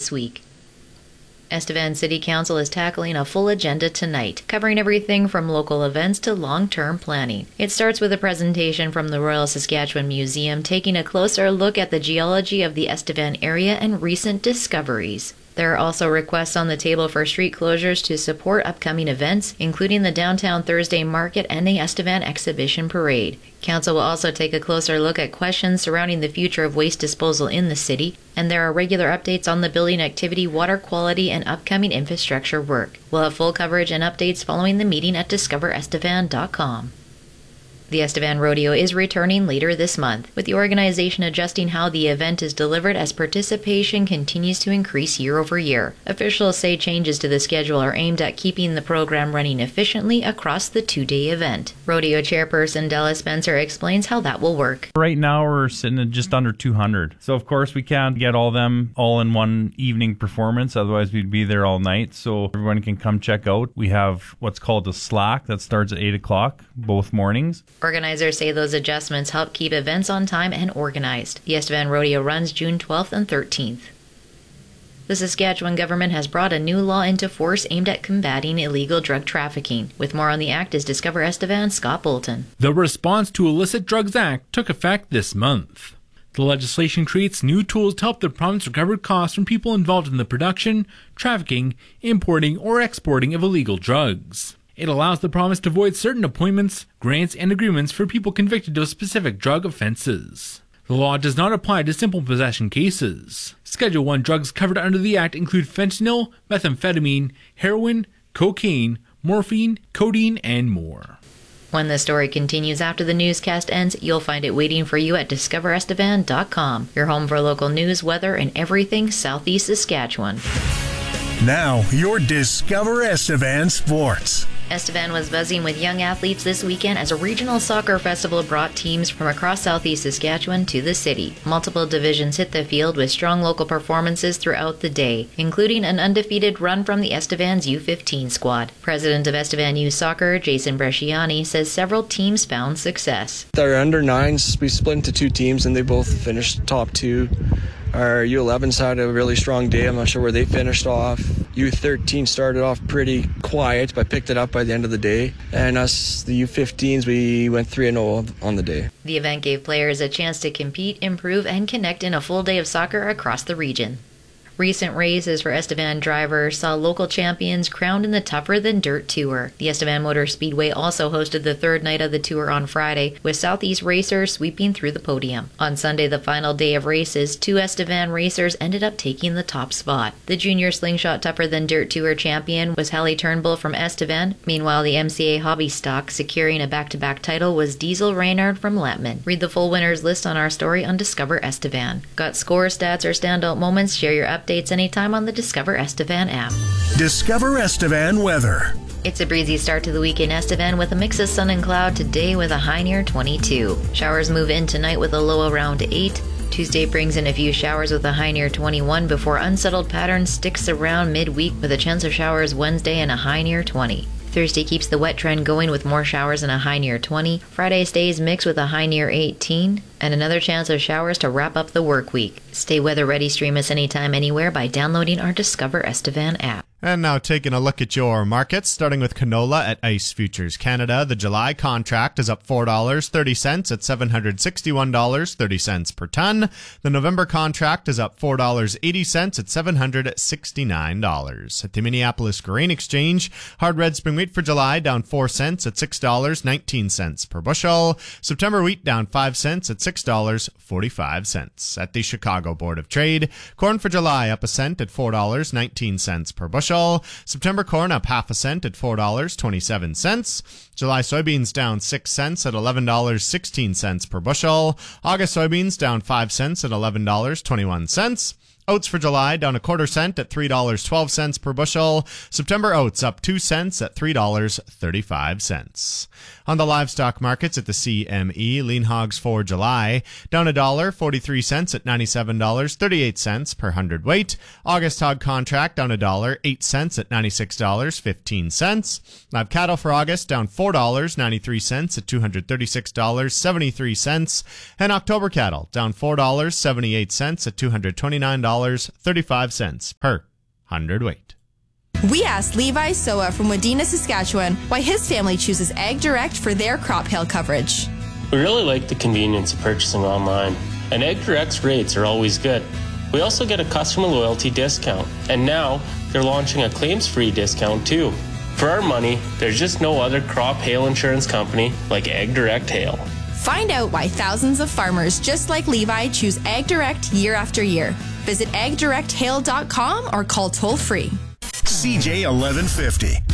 this week. Estevan City Council is tackling a full agenda tonight, covering everything from local events to long-term planning. It starts with a presentation from the Royal Saskatchewan Museum taking a closer look at the geology of the Estevan area and recent discoveries. There are also requests on the table for street closures to support upcoming events, including the Downtown Thursday Market and the Estevan Exhibition Parade. Council will also take a closer look at questions surrounding the future of waste disposal in the city, and there are regular updates on the building activity, water quality, and upcoming infrastructure work. We'll have full coverage and updates following the meeting at discoverestevan.com. The Estevan Rodeo is returning later this month, with the organization adjusting how the event is delivered as participation continues to increase year over year. Officials say changes to the schedule are aimed at keeping the program running efficiently across the two-day event. Rodeo chairperson Della Spencer explains how that will work. Right now we're sitting at just under 200. So of course we can't get all them all in one evening performance, otherwise we'd be there all night. So everyone can come check out. We have what's called a slack that starts at 8 o'clock both mornings. Organizers say those adjustments help keep events on time and organized. The Estevan Rodeo runs June 12th and 13th. The Saskatchewan government has brought a new law into force aimed at combating illegal drug trafficking. With more on the act is Discover Estevan's Scott Bolton. The Response to Illicit Drugs Act took effect this month. The legislation creates new tools to help the province recover costs from people involved in the production, trafficking, importing, or exporting of illegal drugs. It allows the province to void certain appointments, grants, and agreements for people convicted of specific drug offenses. The law does not apply to simple possession cases. Schedule 1 drugs covered under the Act include fentanyl, methamphetamine, heroin, cocaine, morphine, codeine, and more. When the story continues after the newscast ends, you'll find it waiting for you at discoverestevan.com, your home for local news, weather, and everything Southeast Saskatchewan. Now, your Discover Estevan Sports. Estevan was buzzing with young athletes this weekend as a regional soccer festival brought teams from across Southeast Saskatchewan to the city. Multiple divisions hit the field with strong local performances throughout the day, including an undefeated run from the Estevan's U15 squad. President of Estevan Youth Soccer, Jason Bresciani, says several teams found success. Our under-9s, we split into two teams and they both finished top two. Our U11s had a really strong day. I'm not sure where they finished off. U13 started off pretty quiet, but picked it up by the end of the day. And us, the U15s, we went 3-0 on the day. The event gave players a chance to compete, improve, and connect in a full day of soccer across the region. Recent races for Estevan drivers saw local champions crowned in the Tougher Than Dirt Tour. The Estevan Motor Speedway also hosted the third night of the tour on Friday, with Southeast racers sweeping through the podium. On Sunday, the final day of races, 2 Estevan racers ended up taking the top spot. The Junior Slingshot Tougher Than Dirt Tour champion was Hallie Turnbull from Estevan. Meanwhile, the MCA Hobby Stock securing a back-to-back title was Diesel Reynard from Letman. Read the full winners list on our story on Discover Estevan. Got score, stats, or standout moments? Share your updates anytime on the Discover Estevan app. Discover Estevan weather. It's a breezy start to the week in Estevan with a mix of sun and cloud today with a high near 22. Showers move in tonight with a low around 8. Tuesday brings in a few showers with a high near 21 before unsettled pattern sticks around midweek with a chance of showers Wednesday and a high near 20. Thursday keeps the wet trend going with more showers and a high near 20. Friday stays mixed with a high near 18. And another chance of showers to wrap up the work week. Stay weather ready, stream us anytime, anywhere by downloading our Discover Estevan app. And now taking a look at your markets, starting with canola at Ice Futures Canada. The July contract is up $4.30 at $761.30 per ton. The November contract is up $4.80 at $769. At the Minneapolis Grain Exchange, hard red spring wheat for July down 4 cents at $6.19 per bushel. September wheat down 5 cents at $6.45. At the Chicago Board of Trade, corn for July up a cent at $4.19 per bushel. September corn up half a cent at $4.27. July soybeans down 6 cents at $11.16 per bushel. August soybeans down 5 cents at $11.21. Oats for July down a quarter cent at $3.12 per bushel. September oats up 2 cents at $3.35. On the livestock markets at the CME, lean hogs for July down $1.43 at $97.38 per hundredweight. August hog contract down $1.08 at $96.15. Live cattle for August down $4.93 at $236.73. And October cattle down $4.78 at $229.35 per hundredweight. We asked Levi Soa from Wadena, Saskatchewan, why his family chooses Ag Direct for their crop hail coverage. We really like the convenience of purchasing online, and Ag Direct's rates are always good. We also get a customer loyalty discount, and now they're launching a claims-free discount too. For our money, there's just no other crop hail insurance company like Ag Direct Hail. Find out why thousands of farmers just like Levi choose Ag Direct year after year. Visit agdirecthail.com or call toll-free. CJ 1150.